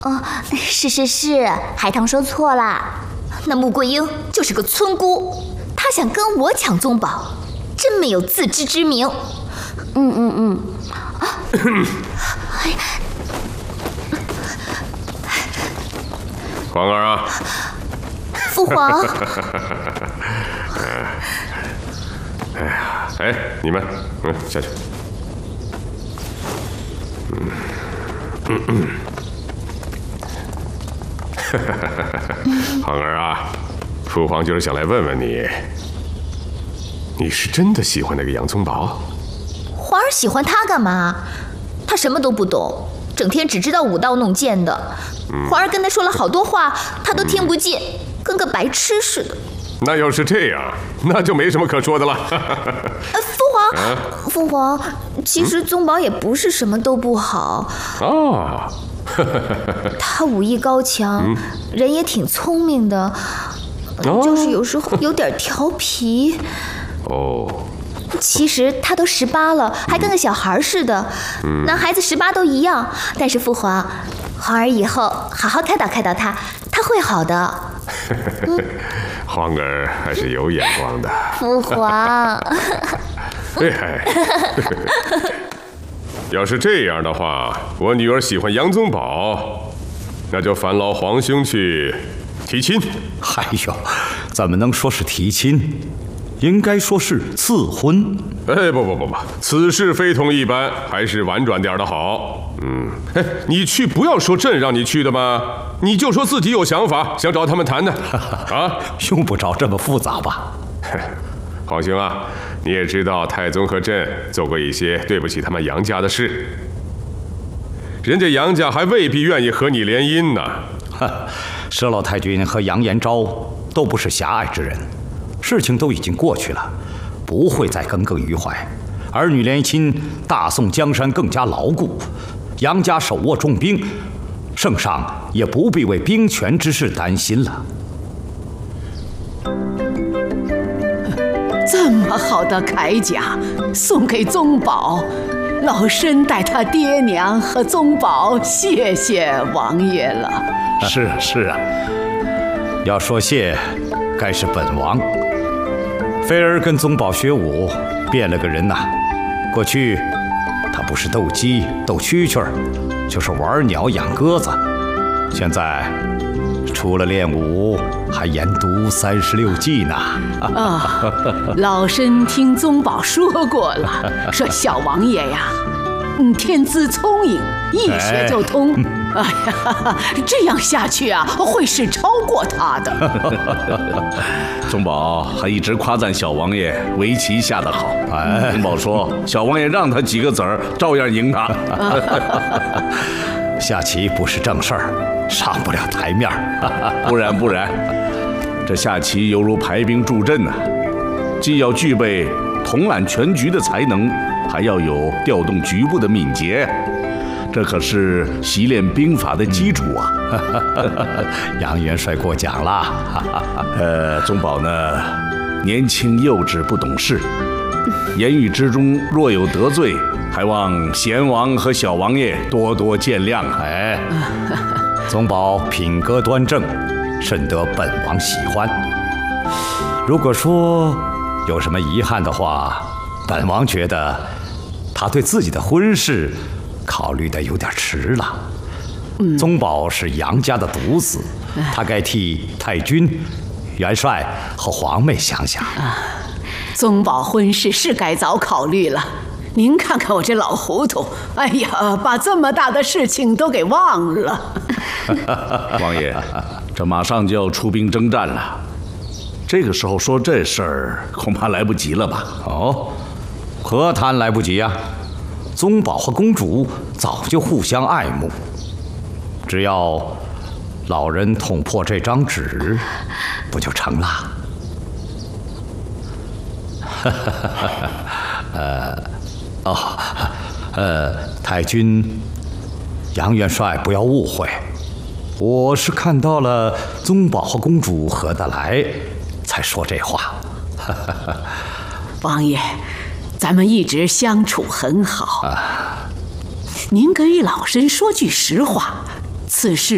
哦，是，海棠说错啦。那穆桂英就是个村姑，她想跟我抢宗宝，真没有自知之明。 皇儿啊， 父皇。 哎，你们，下去。皇儿啊，父皇就是想来问问你，你是真的喜欢那个杨宗保？ 皇儿喜欢他干嘛？他什么都不懂，整天只知道舞刀弄剑的。皇儿跟他说了好多话，他都听不进，跟个白痴似的。 那要是这样，那就没什么可说的了。 父皇，其实宗保也不是什么都不好。 哦， 他武艺高强，人也挺聪明的，就是有时候有点调皮。 哦。 其实他都18了，还跟个小孩似的。男孩子18都一样。但是父皇，皇儿以后好好开导开导他，他会好的。 皇儿还是有眼光的。 父皇。 要是这样的话，我女儿喜欢杨宗保，那就烦劳皇兄去提亲。 哎呦，怎么能说是提亲？应该说是赐婚。 哎，不，此事非同一般，还是婉转点的好。你去不要说朕让你去的嘛，你就说自己有想法，想找他们谈谈。啊， 用不着这么复杂吧？ 皇兄啊，你也知道太宗和朕做过一些对不起他们杨家的事，人家杨家还未必愿意和你联姻呢。 佘老太君和杨延昭都不是狭隘之人，事情都已经过去了，不会再耿耿于怀。儿女联亲，大宋江山更加牢固。杨家手握重兵，圣上也不必为兵权之事担心了。 这么好的铠甲送给宗保，老身代他爹娘和宗保谢谢王爷了。 是啊，要说谢，该是本王。菲儿跟宗保学武，变了个人呐。过去他不是斗鸡、斗蛐蛐，就是玩鸟、养鸽子。现在除了练武，还研读36计呢。 老身听宗保说过了，说小王爷呀，天资聪颖，一学就通。哎呀，这样下去啊，会是超过他的。 宗保还一直夸赞小王爷围棋下得好。宗保说，小王爷让他几个子儿，照样赢他。 下棋不是正事儿，上不了台面。 不然，这下棋犹如排兵布阵呐，既要具备统揽全局的才能，还要有调动局部的敏捷。这可是习练兵法的基础啊！ 杨元帅过奖了。 宗保呢，年轻幼稚不懂事，言语之中若有得罪，还望贤王和小王爷多多见谅。 宗保品格端正，甚得本王喜欢。如果说有什么遗憾的话，本王觉得他对自己的婚事考虑得有点迟了。宗保是杨家的独子，他该替太君、元帅和皇妹想想。 宗保婚事是该早考虑了。您看看我这老糊涂，哎呀，把这么大的事情都给忘了。 王爷，这马上就要出兵征战了，这个时候说这事儿恐怕来不及了吧？ 何谈来不及呀？宗保和公主早就互相爱慕，只要老人捅破这张纸，不就成了？太君、杨元帅不要误会，我是看到了宗保和公主合得来，才说这话。 王爷，咱们一直相处很好。您给老身说句实话，此事